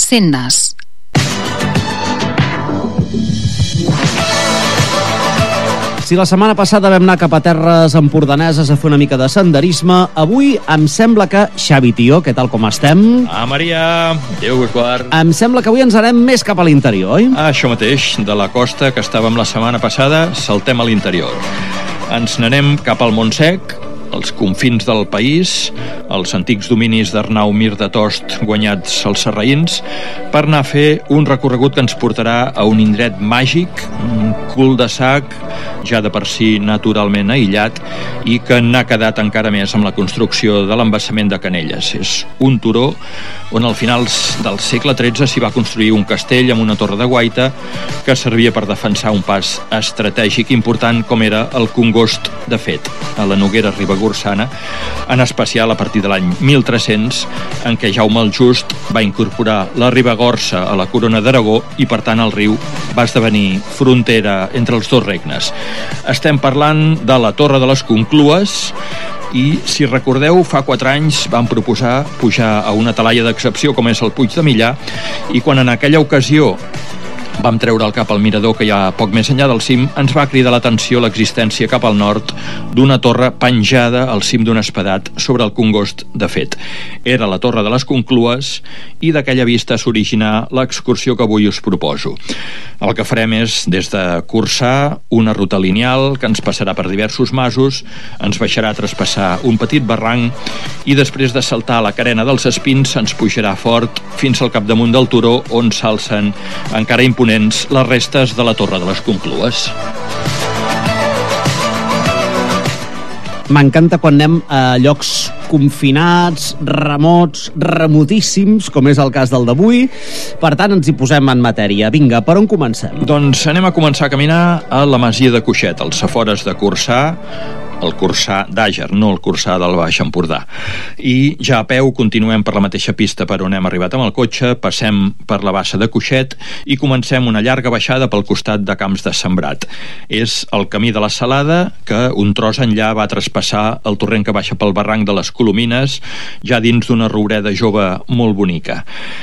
Sendes. Si la setmana passada vam anar cap a terres empordaneses a fer una mica de senderisme, avui em sembla que... Xavi, tio, què tal com estem? Maria, 10:15. Em sembla que avui ens anem més cap a l'interior, oi? Això mateix, de la costa que estàvem la setmana passada, saltem a l'interior. Ens n'anem cap al Montsec, els confins del país, els antics dominis d'Arnau Mir de Tost guanyats als sarraïns, per anar a fer un recorregut que ens portarà a un indret màgic, un cul-de-sac, ja de per si naturalment aïllat, i que n'ha quedat encara més amb la construcció de l'embassament de Canelles. És un turó on al finals del segle XIII s'hi va construir un castell amb una torre de guaita que servia per defensar un pas estratègic important com era el Congost de Fet, a la Noguera Ribagorçana, en especial a partir de l'any 1300, en què Jaume el Just va incorporar la Ribagorça a la corona d'Aragó i, per tant, el riu va esdevenir frontera entre els dos regnes. Estem parlant de la Torre de les Conclues i, si recordeu, fa 4 anys vam proposar pujar a una talaia d'excepció com és el Puig de Millà, i quan en aquella ocasió vam treure el cap al mirador que hi ha poc més enllà del cim, ens va cridar l'atenció l'existència cap al nord d'una torre penjada al cim d'un espadat sobre el Congost de Fet. Era la Torre de les Conclues i d'aquella vista s'originà l'excursió que avui us proposo. El que farem és, des de Corçà, una ruta lineal que ens passarà per diversos masos, ens baixarà a traspassar un petit barranc i després de saltar a la carena dels Espins ens pujarà fort fins al capdamunt del turó on s'alcen encara imponents les restes de la Torre de les Conclues. M'encanta quan anem a llocs confinats, remots, remotíssims, com és el cas del d'avui. Per tant, ens hi posem en matèria. Vinga, per on comencem? Doncs anem a començar a caminar a la masia de Coixet, als afores de Corçà, el Corçà d'Àger, no el Corçà del Baix Empordà. I ja a peu continuem per la mateixa pista per on hem arribat amb el cotxe, passem per la bassa de Coixet i comencem una llarga baixada pel costat de Camps de Sembrat. És el camí de la Salada que un tros enllà va traspassar el torrent que baixa pel barranc de les Colomines, ja dins d'una roureda jove molt bonica.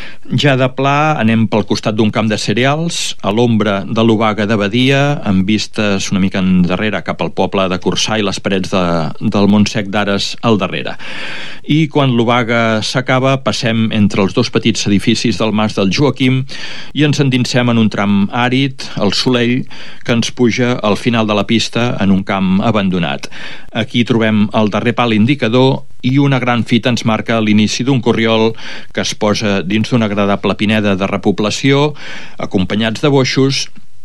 Ja de pla anem pel costat d'un camp de cereals, a l'ombra de l'Obaga de Badia, amb vistes una mica endarrere cap al poble de Corçà i les parets del Montsec d'Ares al darrere. I quan l'Obaga s'acaba, passem entre els dos petits edificis del Mas del Joaquim i ens endinsem en un tram àrid, el Solell, que ens puja al final de la pista en un camp abandonat. Aquí trobem el darrer pal indicador i una gran fita ens marca l'inici d'un corriol que es posa dins d'una agradable pineda de repoblació, acompanyats de boixos,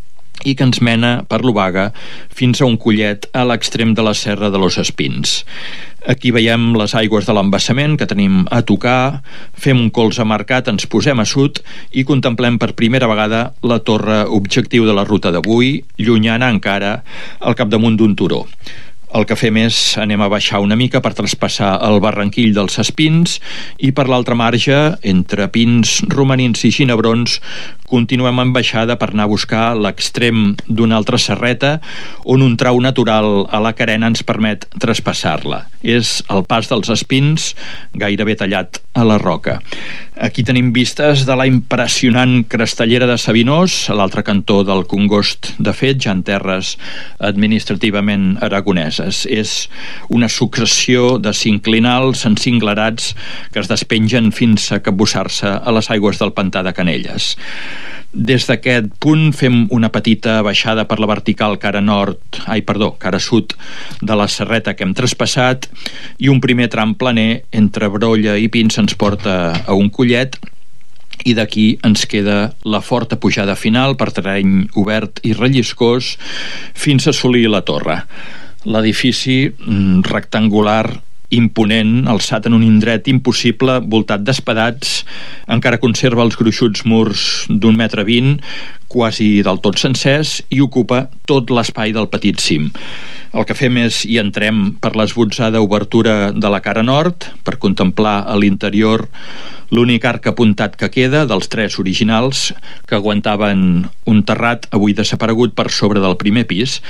i que ens mena per l'Obaga fins a un collet a l'extrem de la Serra de los Espins. Aquí veiem les aigües de l'embassament que tenim a tocar, fem un colze marcat, ens posem a sud i contemplem per primera vegada la torre objectiu de la ruta d'avui, llunyana encara, al capdamunt d'un turó. El que fem és anem a baixar una mica per traspassar el barranquill dels Espins i per l'altre marge, entre pins romanins i ginebrons, continuem en baixada per anar a buscar l'extrem d'una altra serreta on un trau natural a la carena ens permet traspassar-la. És el pas dels Espins, gairebé tallat a la roca. Aquí tenim vistes de la impressionant Crestellera de Sabinós, a l'altre cantó del Congost de Fet, ja en terres administrativament aragoneses. És una successió de sinclinals encinglerats que es despengen fins a capbussar-se a les aigües del pantà de Canelles. Des d'aquest punt fem una petita baixada per la vertical cara sud de la serreta que hem traspassat i un primer tram planer entre brolla i pins ens porta a un collet i d'aquí ens queda la forta pujada final per terreny obert i relliscós fins a assolir la torre. L'edifici rectangular imponent, alçat en un indret impossible, voltat d'espadats, encara conserva els gruixuts murs d'1,20 m, quasi del tot sencers, i ocupa tot l'espai del petit cim. El que fem és hi entrem per l'esbotzada obertura de la cara nord per contemplar a l'interior l'únic arc apuntat que queda dels 3 originals que aguantaven un terrat avui desaparegut per sobre del primer pis.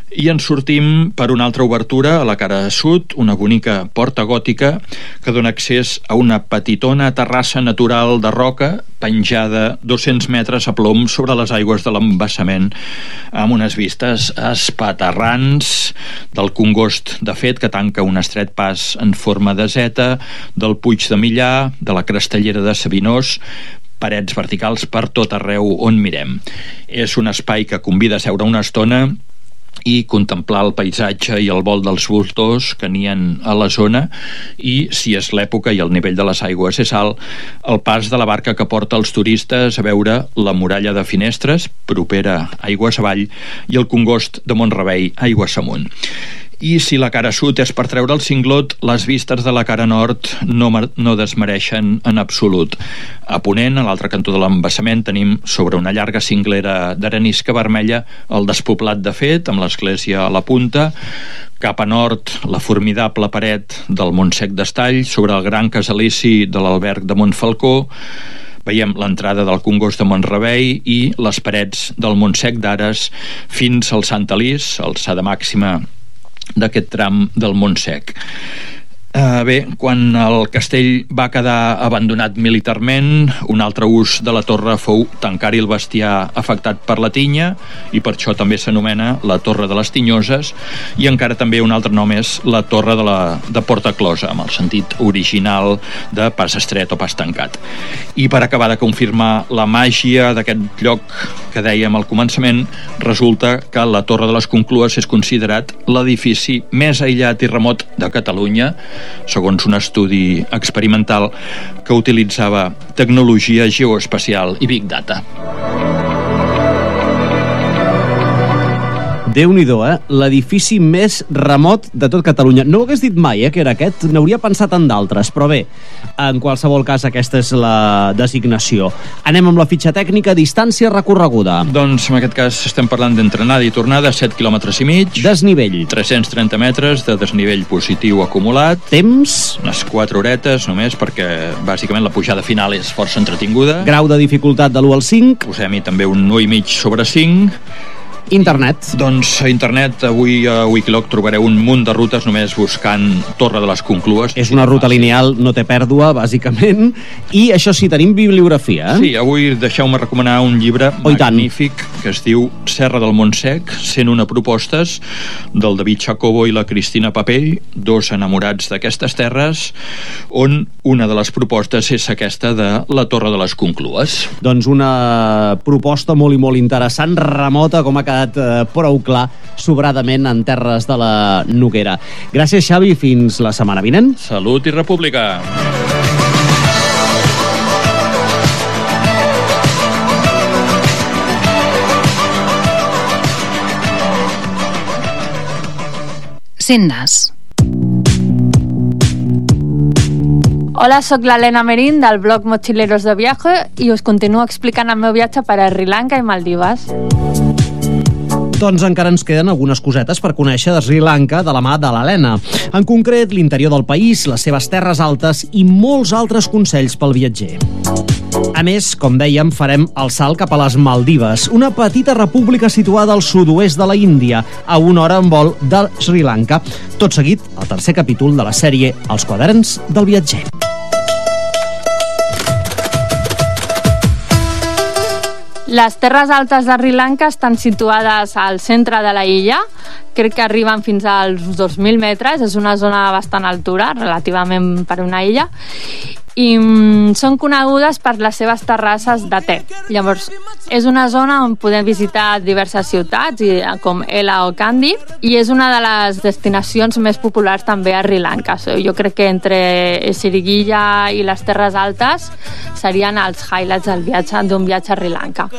I ens sortim per una altra obertura a la cara sud, una bonica porta gòtica que dona accés a una petitona terrassa natural de roca penjada 200 metres a plom sobre les aigües de l'embassament, amb unes vistes espaterrants del congost de fet que tanca un estret pas en forma de zeta, del Puig de Millà, de la Crestellera de Sabinós, parets verticals per tot arreu on mirem. És un espai que convida a seure una estona i contemplar el paisatge i el vol dels voltors que nien a la zona, i si és l'època i el nivell de les aigües és alt, el pas de la barca que porta els turistes a veure la muralla de Finestres, propera aigües avall, i el congost de Mont-rebei aigües amunt. I si la cara sud és per treure el cinglot, les vistes de la cara nord no desmereixen en absolut. A ponent, a l'altre cantó de l'embassament, tenim sobre una llarga cinglera d'arenisca vermella el despoblat de fet, amb l'església a la punta. Cap a nord, la formidable paret del Montsec d'Estall, sobre el gran casalici de l'Alberg de Montfalcó. Veiem l'entrada del congost de Mont-rebei i les parets del Montsec d'Ares fins al Sant Alís, alçada màxima d'aquest tram del Montsec. Bé, quan el castell va quedar abandonat militarment, un altre ús de la torre fou tancar-hi el bestiar afectat per la tinya, i per això també s'anomena la Torre de les Tinyoses, i encara també un altre nom és la Torre de Portaclosa, amb el sentit original de pas estret o pas tancat. I per acabar de confirmar la màgia d'aquest lloc que dèiem al començament, resulta que la Torre de les Conclues és considerat l'edifici més aïllat i remot de Catalunya, segons un estudi experimental que utilitzava tecnologia geoespacial i Big Data. Déu-n'hi-do, l'edifici més remot de tot Catalunya. No ho hagués dit mai, que era aquest. N'hauria pensat en d'altres, però bé, en qualsevol cas aquesta és la designació. Anem amb la fitxa tècnica, distància recorreguda. Doncs en aquest cas estem parlant d'entrenada i tornada, 7 quilòmetres i mig. Desnivell. 330 metres de desnivell positiu acumulat. Temps. Unes 4 horetes només, perquè bàsicament la pujada final és força entretinguda. Grau de dificultat de l'1 al 5. Posem-hi també un 1,5 sobre 5. Internet. Doncs a internet avui a Wikiloc trobareu un munt de rutes només buscant Torre de les Conclues. És una ruta lineal, no té pèrdua, bàsicament. I això sí, tenim bibliografia. Sí, avui deixeu-me recomanar un llibre magnífic que es diu Serra del Montsec, 101 propostes, del David Jacobo i la Cristina Papell, dos enamorats d'aquestes terres, on una de les propostes és aquesta de la Torre de les Conclues. Doncs una proposta molt i molt interessant, remota, com ha quedat prou clar, sobradament en terres de la Noguera. Gràcies, Xavi, fins la setmana vinent. Salut i república! Sendes. Hola, sóc l'Helena Merín del blog Mochileros de Viaje i us continuo explicant el meu viatge per a Sri Lanka i Maldives. Doncs encara ens queden algunes cosetes per conèixer de Sri Lanka de la mà de l'Helena. En concret, l'interior del país, les seves terres altes i molts altres consells pel viatger. A més, com dèiem, farem el salt cap a les Maldives, una petita república situada al sud-oest de la Índia, a una hora en vol de Sri Lanka. Tot seguit, el tercer capítol de la sèrie Els quaderns del viatger. Les terres altes de Sri Lanka estan situades al centre de la illa, crec que arriben fins als 2.000 metres, és una zona bastant altura, relativament per una illa, i són conegudes per les seves terrasses de te. Llavors, és una zona on podem visitar diverses ciutats, com Ela o Kandy, i és una de les destinacions més populars també a Sri Lanka. Jo crec que entre Siriguilla i les Terres Altes serien els highlights d'un viatge a Sri Lanka.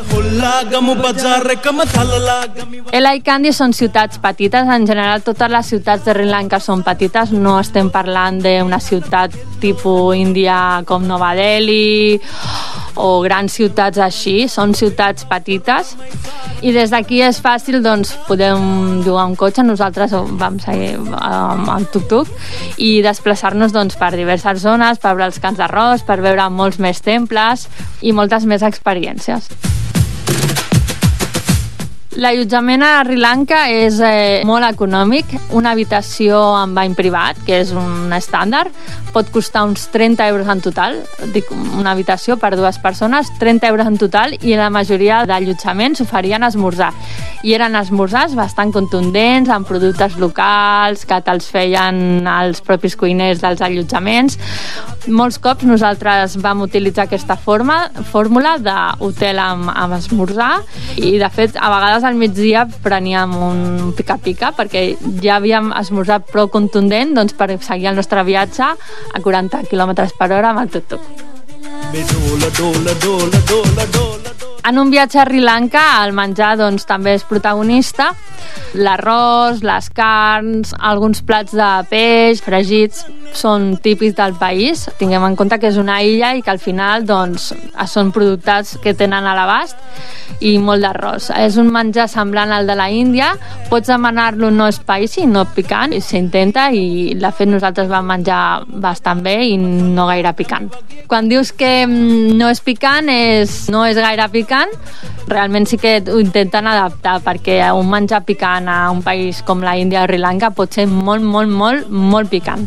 Ela i Kandy són ciutats petites, en general totes les ciutats de Sri Lanka són petites, no estem parlant d'una ciutat tipus Índia com Nova Delhi o grans ciutats així, són ciutats petites i des d'aquí és fàcil, doncs podem llogar un cotxe, nosaltres vam seguir amb tuk-tuk i desplaçar-nos doncs, per diverses zones, per veure els camps d'arròs, per veure molts més temples i moltes més experiències. L'allotjament a Sri Lanka és molt econòmic. Una habitació amb bany privat, que és un estàndard, pot costar uns 30 euros en total. Dic, una habitació per 2 persones, 30 euros en total, i la majoria d'allotjaments oferien esmorzar. I eren esmorzars bastant contundents, amb productes locals, que te'ls feien els propis cuiners dels allotjaments. Molts cops nosaltres vam utilitzar aquesta fórmula d'hotel amb esmorzar, i de fet a vegades al migdia preníem un pica-pica perquè ja havíem esmorzat prou contundent per seguir el nostre viatge a 40 km/h amb el tuk-tuk. En un viatge a Sri Lanka el menjar també és protagonista. L'arròs, les carns, alguns plats de peix fregits són típics del país. Tinguem en compte que és una illa i que al final són productes que tenen a l'abast, i molt d'arròs. És un menjar semblant al de la Índia. Pots demanar-lo no spicy, no picant, i s'intenta, i de fet nosaltres vam menjar bastant bé i no gaire picant. Quan dius que no és picant, no és gaire picant, realment sí que ho intenten adaptar, perquè un menjar picant a un país com la Índia o Sri Lanka pot ser molt, molt, molt, molt picant.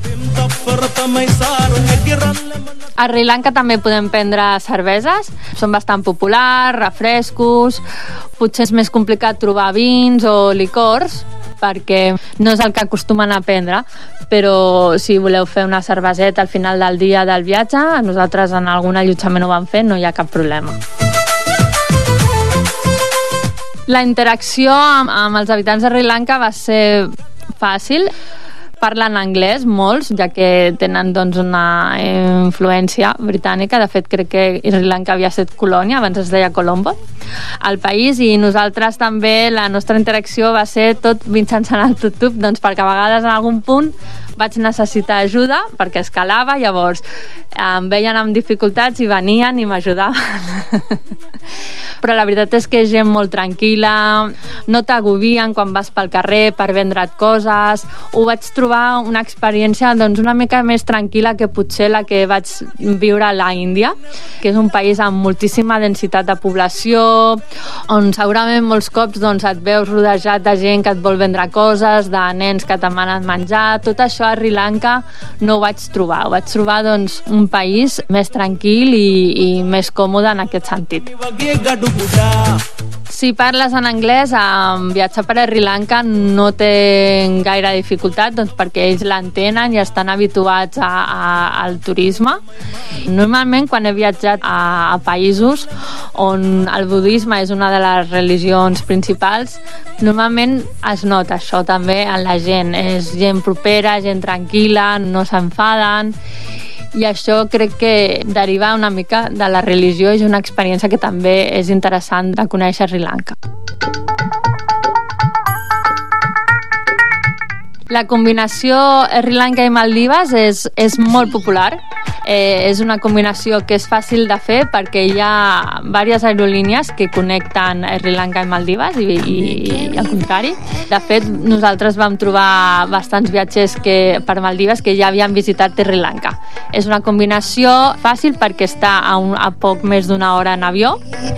A Sri Lanka també podem prendre cerveses, són bastant populars, refrescos, potser és més complicat trobar vins o licors, perquè no és el que acostumen a prendre, però si voleu fer una cerveseta al final del dia del viatge, nosaltres en algun allotjament ho vam fer, no hi ha cap problema. La interacció amb els habitants de Sri Lanka va ser fàcil. Parlen anglès, molts, ja que tenen una influència britànica. De fet, crec que Sri Lanka havia estat colònia, abans es deia Colombo, al país, i nosaltres també, la nostra interacció va ser tot mitjançant el tuk-tuk, perquè a vegades en algun punt vaig necessitar ajuda perquè escalava, llavors em veien amb dificultats i venien i m'ajudaven. Però la veritat és que és gent molt tranquil·la, no t'agobien quan vas pel carrer per vendre't coses. Ho vaig trobar una experiència una mica més tranquil·la que potser la que vaig viure a la Índia, que és un país amb moltíssima densitat de població, on segurament molts cops et veus rodejat de gent que et vol vendre coses, de nens que et demanen menjar. Tot això a Sri Lanka no ho vaig trobar. Ho vaig trobar un país més tranquil i més còmode en aquest sentit. Si parles en anglès, viatjar per a Sri Lanka no té gaire dificultat, perquè ells l'entenen i estan habituats al turisme. Normalment, quan he viatjat a països on el budisme és una de les religions principals, normalment es nota això també en la gent. És gent propera, gent tranquil·la, no s'enfaden, i això crec que deriva una mica de la religió. És una experiència que també és interessant de conèixer Sri Lanka. La combinació Sri Lanka i Maldives és molt popular. És una combinació que és fàcil de fer perquè hi ha diverses aerolínies que connecten Sri Lanka i Maldives i al contrari. De fet, nosaltres vam trobar bastants viatgers per Maldives que ja havien visitat Sri Lanka. És una combinació fàcil perquè està a poc més d'una hora en avió.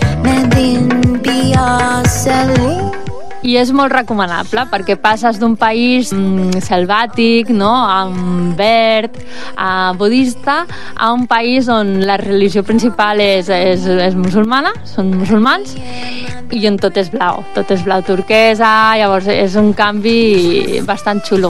I és molt recomanable perquè passes d'un país selvàtic, amb verd, budista, a un país on la religió principal és musulmana, són musulmans, i on tot és blau turquesa. Llavors és un canvi bastant xulo.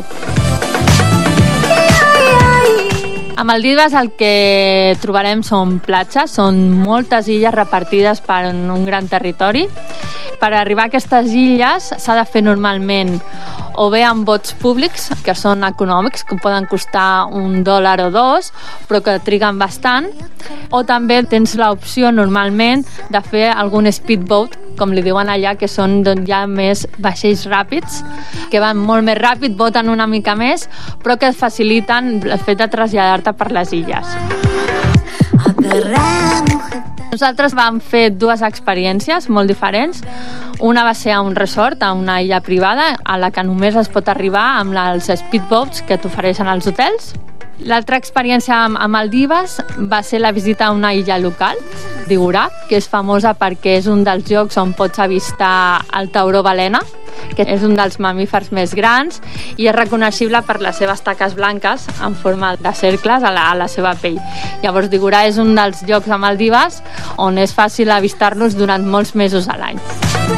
A Maldives el que trobarem són platges, són moltes illes repartides per un gran territori. Per arribar a aquestes illes s'ha de fer normalment o bé amb bots públics, que són econòmics, que poden costar $1 o $2, però que triguen bastant, o també tens l'opció normalment de fer algun speedboat, com li diuen allà, que són ja més vaixells ràpids, que van molt més ràpid, boten una mica més, però que et faciliten el fet de traslladar-te per les illes. Nosaltres vam fer 2 experiències molt diferents. Una va ser a un resort, a una illa privada, a la que només es pot arribar amb els speedboats que t'ofereixen als hotels. L'altra experiència a Maldives va ser la visita a una illa local, Digorà, que és famosa perquè és un dels llocs on pots avistar el tauró balena, que és un dels mamífers més grans i és reconeixible per les seves taques blanques en forma de cercles a la seva pell. Llavors, Digorà és un dels llocs a Maldives on és fàcil avistar-los durant molts mesos a l'any.